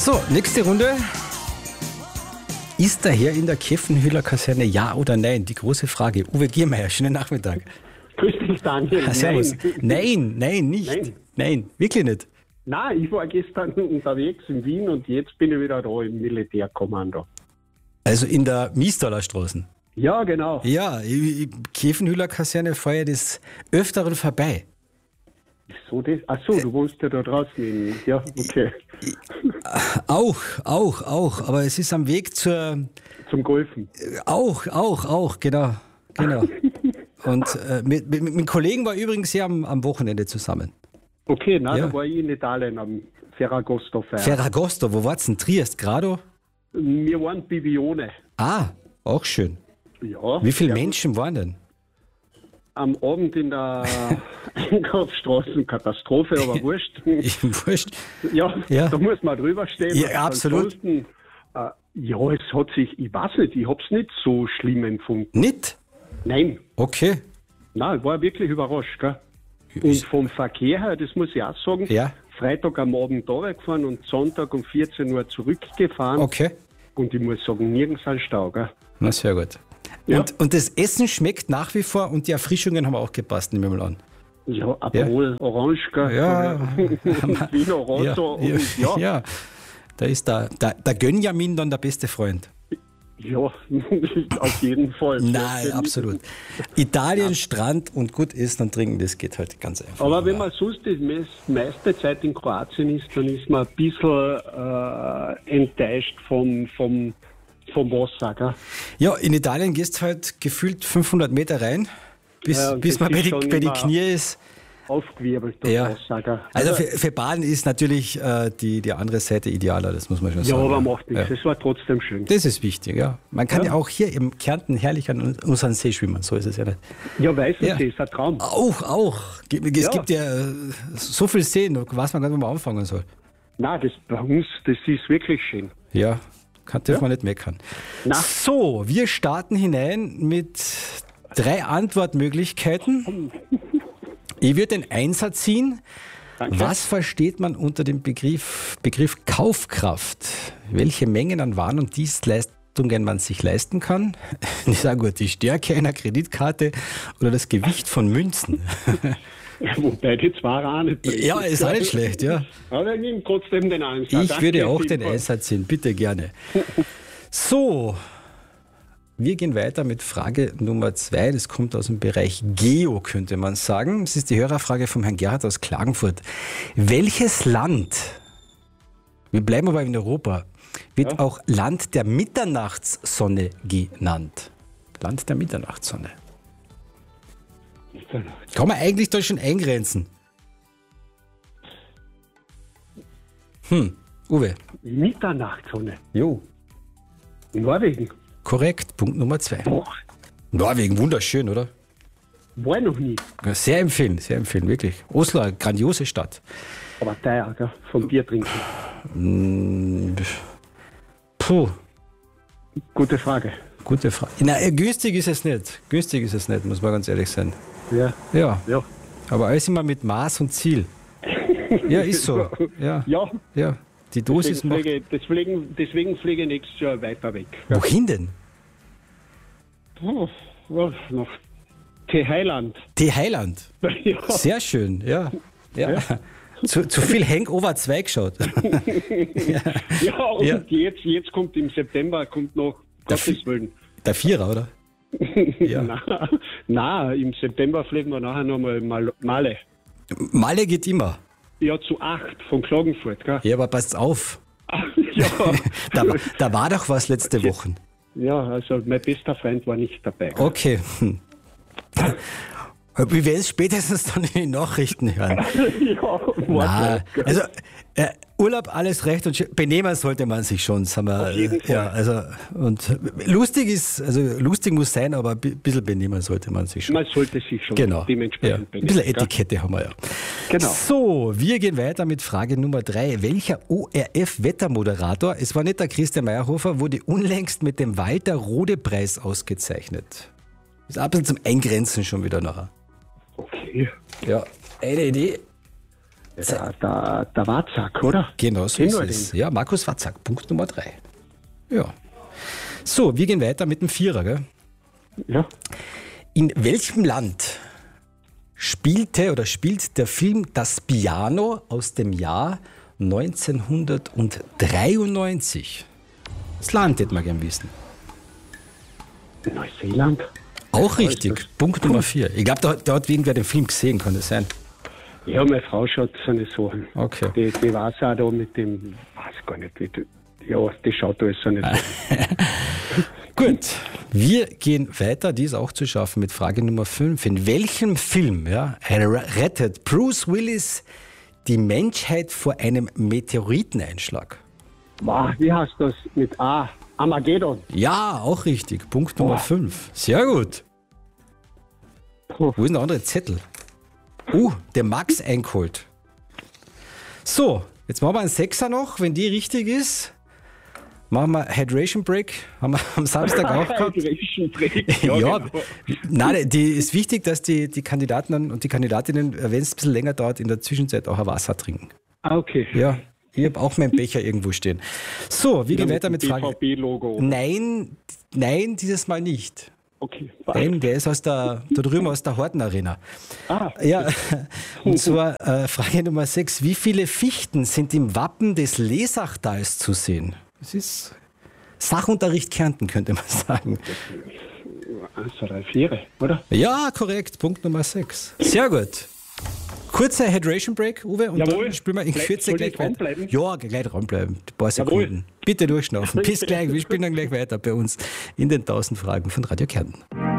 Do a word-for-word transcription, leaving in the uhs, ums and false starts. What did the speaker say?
So, nächste Runde. Ist der Herr in der Keffenhüller Kaserne, ja oder nein? Die große Frage. Uwe Giermeier, schönen Nachmittag. Grüß dich, Daniel. Ah, servus. Nein, nein, nicht. Nein. Nein, wirklich nicht. Nein, ich war gestern unterwegs in Wien und jetzt bin ich wieder da im Militärkommando. Also in der Miestaler Straße. Ja, genau. Ja, ich- ich- Keffenhüller Kaserne feuert des Öfteren vorbei. So das? Ach so, du wohnst ja da draußen. In, ja, okay. Auch, auch, auch. Aber es ist am Weg zur... Zum Golfen. Auch, auch, auch, genau. Genau. Und äh, mit, mit, mit Kollegen war übrigens hier am, am Wochenende zusammen. Okay, na, Ja. da war ich in Italien am Ferragosto feiern. Ferragosto, wo war's denn? Triest, Grado? Wir waren Bibione. Ah, auch schön. Ja. Wie viele ja, Menschen waren denn? Am Abend in der Einkaufsstraßenkatastrophe, aber wurscht. Ich wurscht. Ja, Ja. da muss man drüber stehen. Ja, Und absolut. ansonsten, Äh, ja, es hat sich, ich weiß nicht, ich habe es nicht so schlimm empfunden. Nicht? Nein, Okay. nein, ich war wirklich überrascht. Gell? Und Ich- vom Verkehr her, das muss ich auch sagen, Ja. Freitag am Abend da weggefahren und Sonntag um vierzehn Uhr zurückgefahren. Okay. Und ich muss sagen, nirgends ein Stau. Gell? Na, sehr gut. Ja. Und, und das Essen schmeckt nach wie vor und die Erfrischungen haben auch gepasst, nehmen wir mal an. Ja, Aperol, Orange, gell? Ja. Und Vino Rosso ja, und ja, ja. ja. Da ist der, der, der Gönjamin dann der beste Freund. auf jeden Fall. Nein, absolut. Italien, Strand und gut essen und trinken, das geht halt ganz einfach. Aber wenn man sonst die meis- meiste Zeit in Kroatien ist, dann ist man ein bisschen äh, enttäuscht vom, vom, vom Wasser. Gell? Ja, in Italien gehst du halt gefühlt fünfhundert Meter rein, bis, Ja, und bis das man bei ist die, schon bei die immer- Knie ist. Aufgewirbelt, das Ja. Wasser. Gell? Also für, für Baden ist natürlich äh, die, die andere Seite idealer, das muss man schon ja, sagen. aber macht nichts. Ja. Es war trotzdem schön. Das ist wichtig, ja. Man kann ja. Ja. auch hier im Kärnten herrlich an unseren See schwimmen, so ist es ja nicht. Ja, Weißensee Ja. ist ein Traum. Auch, auch. Es Ja. gibt ja äh, so viel Seen, da weiß man gar nicht, wo man anfangen soll. Nein, das bei uns, das ist wirklich schön. Ja, kann, darf man nicht meckern. Na. So, wir starten hinein mit drei Antwortmöglichkeiten. Ich würde den Einser ziehen. Danke. Was versteht man unter dem Begriff, Begriff Kaufkraft? Welche Mengen an Waren und Dienstleistungen man sich leisten kann? Ich sage gut, die Stärke einer Kreditkarte oder das Gewicht von Münzen. Wobei die zwei auch nicht bringen. Ja, ist auch nicht schlecht, ja. Aber ich nehme trotzdem den Einser. Ich Danke würde auch den vielmals. Einser ziehen, bitte gerne. So, wir gehen weiter mit Frage Nummer zwei. Das kommt aus dem Bereich Geo, könnte man sagen. Das ist die Hörerfrage vom Herrn Gerhard aus Klagenfurt. Welches Land, wir bleiben aber in Europa, wird Ja. auch Land der Mitternachtssonne genannt? Land der Mitternachtssonne. Kann man eigentlich da schon eingrenzen? Hm, Uwe. Mitternachtssonne. Jo. Norwegen. Korrekt, Punkt Nummer zwei. Boah, Norwegen, wunderschön, oder? war ich noch nie. Ja, sehr empfehlen, sehr empfehlen, wirklich. Oslo, eine grandiose Stadt. Aber teuer, gell? Vom Bier trinken. Mm, Puh, Gute Frage. gute Frage. Na, äh, günstig ist es nicht. Günstig ist es nicht, muss man ganz ehrlich sein. Ja. Ja, Ja. aber alles immer mit Maß und Ziel. Ja, ist so. Ja, Ja. ja. Die Dosis Deswegen macht. fliege, deswegen, deswegen fliege ich nächstes Jahr weiter weg. Wohin denn? Oh, was noch? Thailand. Die Heiland. Ja. Sehr schön, ja. ja. Zu, zu viel Hangover zwei geschaut. Ja, und Ja. Jetzt, jetzt kommt im September kommt noch Der Gottes Fi- Willen. Der Vierer, oder? Ja. Na, na, im September fliegen wir nachher nochmal Mal- Male. Malle geht immer. Ja, zu acht von Klagenfurt, gell? Ja, aber passt auf. Ja, Da, war- da war doch was letzte Woche. ja, also mein bester Freund war nicht dabei. Okay. Hm. Wir werden es spätestens dann in den Nachrichten hören. Ja, Na, warte. also äh, Urlaub, alles recht und schön. Benehmen sollte man sich schon, sagen wir. Auf jeden äh, Ja, also und lustig ist, also lustig muss sein, aber ein bisschen benehmen sollte man sich schon. Man sollte sich schon Genau. Ja. dementsprechend Ein benehmen, bisschen gell? Etikette haben wir ja. Genau. So, wir gehen weiter mit Frage Nummer drei. Welcher O R F-Wettermoderator, es war nicht der Christian Meyerhofer, wurde unlängst mit dem Walter-Rode-Preis ausgezeichnet? Ist ein bisschen zum Eingrenzen schon wieder nachher. Okay. Ja, eine Idee. Der, der, der Watzak, oder? Genau so Kennen ist wir es. Ja, Markus Watzak, Punkt Nummer drei. Ja. So, wir gehen weiter mit dem Vierer, gell? Ja. In welchem Land spielte oder spielt der Film Das Piano aus dem Jahr neunzehnhundertdreiundneunzig? Das Land hätte man gern wissen. Neuseeland? Auch richtig. Punkt Nummer vier. Ich glaube, da, da hat irgendwer den Film gesehen, kann das sein? Ja, meine Frau schaut so eine Sachen. Okay. Die, die weiß auch da mit dem, weiß gar nicht, wie du, ja, die schaut alles so nicht an. Gut, wir gehen weiter, die ist auch zu schaffen mit Frage Nummer fünf. In welchem Film ja, rettet Bruce Willis die Menschheit vor einem Meteoriteneinschlag? Wow, wie heißt das mit A? Armageddon. Ja, auch richtig. Punkt Nummer fünf. Sehr gut. Wo ist denn der andere Zettel? Uh, der Max eingeholt. So, jetzt machen wir einen Sechser noch. Wenn die richtig ist, machen wir Hydration Break. Haben wir am Samstag auch gehabt. Hydration Break. Ja, Ja, ja, genau. nein, die ist wichtig, dass die, die Kandidaten und die Kandidatinnen, wenn es ein bisschen länger dauert, in der Zwischenzeit auch ein Wasser trinken. Ah, okay. Ja, ich habe auch meinen Becher irgendwo stehen. So, wir Ja, gehen weiter mit dem Frage. B V B-Logo. Nein, nein, dieses Mal nicht. Okay. Nein, der ist aus der, da drüben aus der Horten Arena. Ah, Ja, und zwar äh, Frage Nummer sechs. Wie viele Fichten sind im Wappen des Lesachtals zu sehen? Das ist Sachunterricht Kärnten, könnte man sagen. eins, zwei, drei, vier, oder? Ja, korrekt. Punkt Nummer sechs. Sehr gut. Kurzer Hydration Break, Uwe, und Jawohl. dann spielen wir in Gleich- Kürze soll gleich ich dran weiter. bleiben? Ja, gleich dran bleiben. Ein paar Jawohl. Sekunden. Bitte durchschnaufen. Bis gleich. Wir spielen dann gleich weiter bei uns in den tausend Fragen von Radio Kärnten.